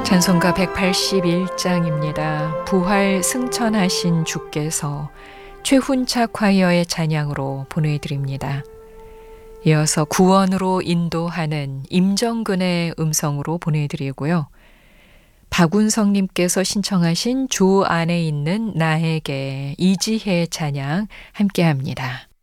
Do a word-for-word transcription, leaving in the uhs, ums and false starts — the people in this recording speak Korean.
찬송가 백팔십일 장입니다. 부활 승천하신 주께서 최훈차 콰이어의 찬양으로 보내드립니다. 이어서 구원으로 인도하는 임정근의 음성으로 보내드리고요. 박운성님께서 신청하신 주 안에 있는 나에게 이지혜 찬양 함께합니다.